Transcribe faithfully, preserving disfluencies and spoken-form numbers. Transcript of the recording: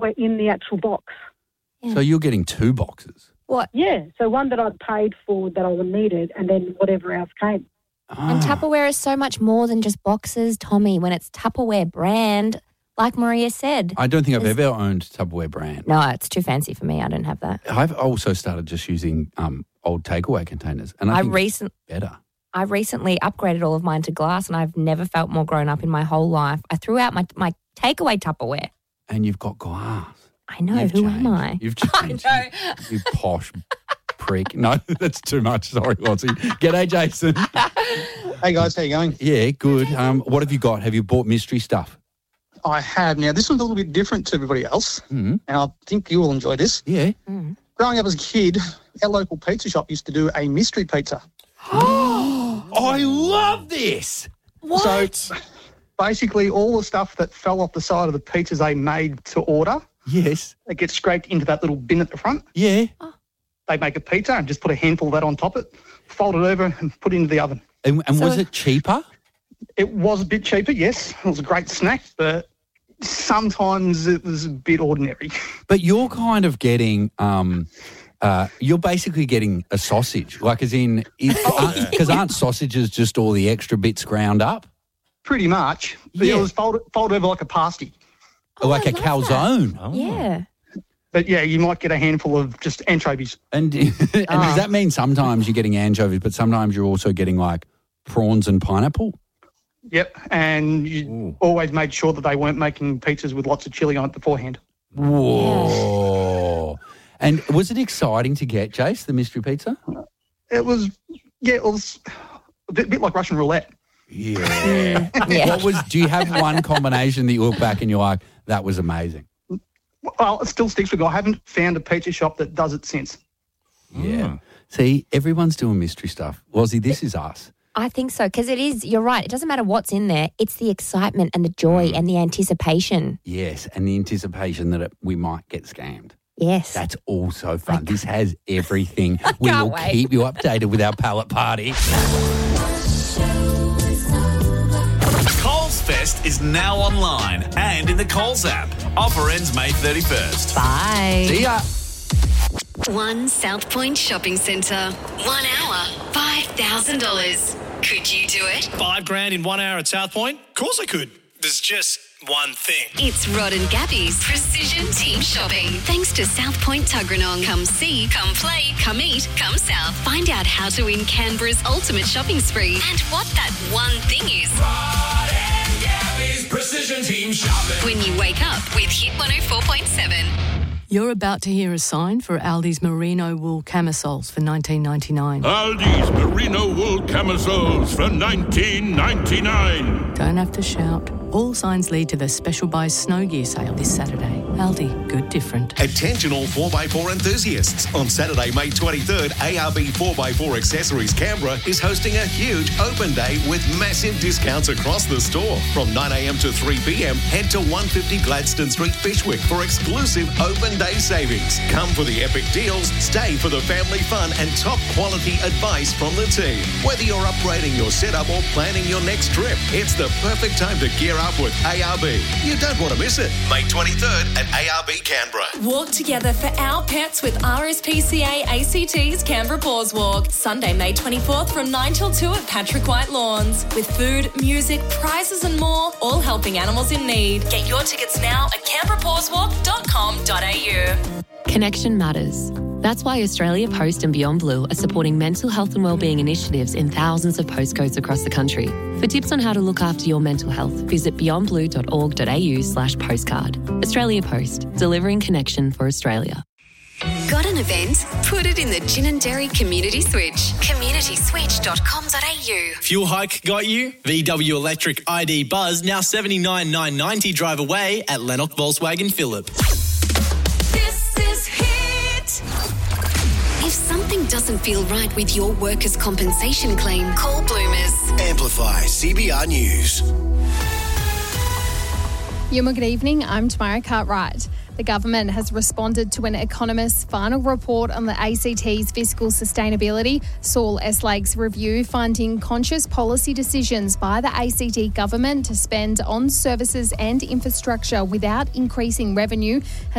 Tupperware in the actual box. So you're getting two boxes? What? Yeah, so one that I'd paid for that I needed and then whatever else came. And Tupperware is so much more than just boxes, Tommy. When it's Tupperware brand, like Maria said. I don't think I've ever owned Tupperware brand. No, it's too fancy for me. I don't have that. I've also started just using um, old takeaway containers, and I, I think recent- it's better. I recently upgraded all of mine to glass, and I've never felt more grown up in my whole life. I threw out my my takeaway Tupperware. And you've got glass. I know. You've Who changed. am I? You've changed. I know. You, you posh prick. No, that's too much. Sorry, Lottie. G'day, Jason. Hey guys, how you going? Yeah, good. Um, what have you got? Have you bought mystery stuff? I have. Now, this one's a little bit different to everybody else, Mm-hmm. and I think you will enjoy this. Yeah. Mm. Growing up as a kid, our local pizza shop used to do a mystery pizza. I love this. What? So basically all the stuff that fell off the side of the pizzas they made to order, Yes. it gets scraped into that little bin at the front. Yeah. They make a pizza and just put a handful of that on top of it, fold it over and put it into the oven. And, and So- was it cheaper? It was a bit cheaper, yes. It was a great snack, but sometimes it was a bit ordinary. But you're kind of getting, um, uh, you're basically getting a sausage, like as in, because aren't sausages just all the extra bits ground up? Pretty much. But Yeah. it was folded, folded over like a pasty. like I a love calzone. that. Yeah. But yeah, you might get a handful of just anchovies. And, and does that mean sometimes you're getting anchovies, but sometimes you're also getting like prawns and pineapple? Yep, and you Ooh. always made sure that they weren't making pizzas with lots of chili on it beforehand. Whoa. And was it exciting to get, Jace, the mystery pizza? It was, yeah, it was a bit, bit like Russian roulette. Yeah. Yeah. What was, do you have one combination that you look back and you're like, that was amazing? Well, it still sticks with me. I haven't found a pizza shop that does it since. Yeah. See, everyone's doing mystery stuff. Lozzie, this is us. I think so, because it is, you're right, it doesn't matter what's in there, it's the excitement and the joy and the anticipation. Yes, and the anticipation that it, we might get scammed. Yes. That's also fun. This has everything. We can't will wait. keep you updated with our pallet party. Coles Fest is now online and in the Coles app. Offer ends May thirty-first. Bye. See ya. One South Point Shopping Centre. One hour, five thousand dollars. Could you do it? Five grand in one hour at South Point? Of course I could. There's just one thing. It's Rod and Gabby's Precision Team Shopping. Thanks to South Point Tuggeranong. Come see, come play, come eat, come south. Find out how to win Canberra's ultimate shopping spree and what that one thing is. Rod and Gabby's Precision Team Shopping. When you wake up with Hit one oh four point seven. You're about to hear a sign for Aldi's merino wool camisoles for nineteen ninety-nine. Aldi's merino wool camisoles for nineteen ninety-nine. Don't have to shout. All signs lead to the Special Buys Snow Gear sale this Saturday. Aldi, good different. Attention all four by four enthusiasts. On Saturday, May twenty-third, A R B four by four Accessories Canberra is hosting a huge open day with massive discounts across the store. From nine a.m. to three p.m, head to one fifty Gladstone Street, Fishwick for exclusive open day savings. Come for the epic deals, stay for the family fun and top quality advice from the team. Whether you're upgrading your setup or planning your next trip, it's the perfect time to gear up with A R B. You don't want to miss it. May twenty-third at A R B Canberra. Walk together for our pets with R S P C A A C T's Canberra Paws Walk. Sunday, May twenty-fourth from nine till two at Patrick White Lawns. With food, music, prizes and more, all helping animals in need. Get your tickets now at canberra paws walk dot com dot a u. Connection matters. That's why Australia Post and Beyond Blue are supporting mental health and wellbeing initiatives in thousands of postcodes across the country. For tips on how to look after your mental health, visit beyond blue dot org dot a u slash postcard. Australia Post, delivering connection for Australia. Got an event? Put it in the Gin and Dairy Community Switch. community switch dot com dot a u. Fuel hike got you? V W Electric I D Buzz now seventy-nine thousand nine hundred ninety drive away at Lennox Volkswagen Phillip. This is Hit. If something doesn't feel right with your workers' compensation claim, call Bloomers. Amplify C B R News. Yuma, good evening. I'm Tamara Cartwright. The government has responded to an economist's final report on the A C T's fiscal sustainability. Saul Eslake's review finding conscious policy decisions by the A C T government to spend on services and infrastructure without increasing revenue